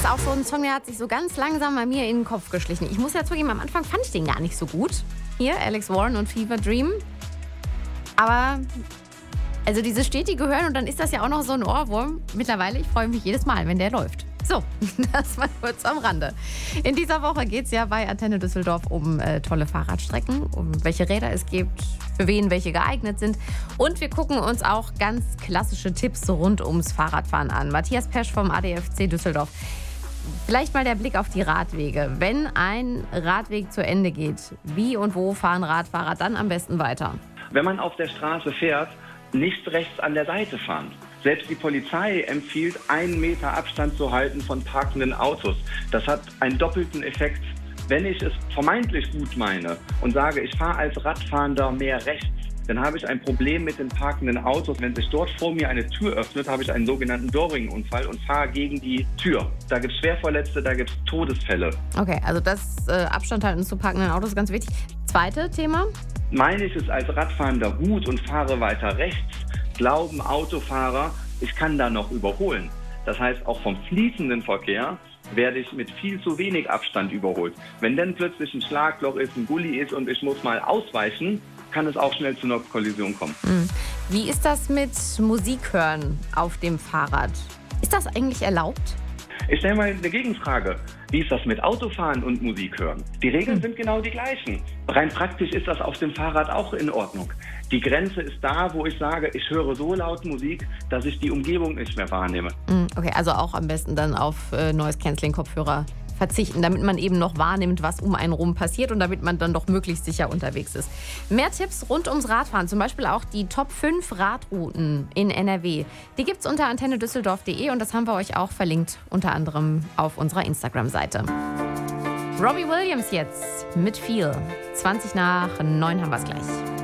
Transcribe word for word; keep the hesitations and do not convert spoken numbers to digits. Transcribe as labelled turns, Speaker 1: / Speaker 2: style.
Speaker 1: auch so ein Song, der hat sich so ganz langsam bei mir in den Kopf geschlichen. Ich muss ja zugeben, am Anfang fand ich den gar nicht so gut. Hier, Alex Warren und Fever Dream. Aber, also dieses stetige Hören und dann ist das ja auch noch so ein Ohrwurm. Mittlerweile, ich freue mich jedes Mal, wenn der läuft. So, das mal kurz am Rande. In dieser Woche geht es ja bei Antenne Düsseldorf um äh, tolle Fahrradstrecken, um welche Räder es gibt, für wen welche geeignet sind. Und wir gucken uns auch ganz klassische Tipps rund ums Fahrradfahren an. Matthias Pesch vom A D F C Düsseldorf. Vielleicht mal der Blick auf die Radwege. Wenn ein Radweg zu Ende geht, wie und wo fahren Radfahrer dann am besten weiter?
Speaker 2: Wenn man auf der Straße fährt, nicht rechts an der Seite fahren. Selbst die Polizei empfiehlt, einen Meter Abstand zu halten von parkenden Autos. Das hat einen doppelten Effekt. Wenn ich es vermeintlich gut meine und sage, ich fahre als Radfahrender mehr rechts, dann habe ich ein Problem mit den parkenden Autos. Wenn sich dort vor mir eine Tür öffnet, habe ich einen sogenannten Doorring-Unfall und fahre gegen die Tür. Da gibt es Schwerverletzte, da gibt es Todesfälle.
Speaker 1: Okay, also das äh, Abstand halten zu parkenden Autos ist ganz wichtig. Zweite Thema?
Speaker 2: Meine ich es als Radfahrender gut und fahre weiter rechts, glauben Autofahrer, ich kann da noch überholen. Das heißt, auch vom fließenden Verkehr werde ich mit viel zu wenig Abstand überholt. Wenn dann plötzlich ein Schlagloch ist, ein Gully ist und ich muss mal ausweichen, kann es auch schnell zu einer Kollision kommen.
Speaker 1: Wie ist das mit Musik hören auf dem Fahrrad? Ist das eigentlich erlaubt?
Speaker 2: Ich stelle mal eine Gegenfrage. Wie ist das mit Autofahren und Musik hören? Die Regeln sind genau die gleichen. Rein praktisch ist das auf dem Fahrrad auch in Ordnung. Die Grenze ist da, wo ich sage, ich höre so laut Musik, dass ich die Umgebung nicht mehr wahrnehme.
Speaker 1: Okay, also auch am besten dann auf äh, Noise-Canceling-Kopfhörer verzichten, damit man eben noch wahrnimmt, was um einen rum passiert und damit man dann doch möglichst sicher unterwegs ist. Mehr Tipps rund ums Radfahren, zum Beispiel auch die Top fünf Radrouten in N R W. Die gibt's unter antenne düsseldorf punkt de und das haben wir euch auch verlinkt, unter anderem auf unserer Instagram-Seite. Robbie Williams jetzt mit Feel. zwanzig nach neun haben wir es gleich.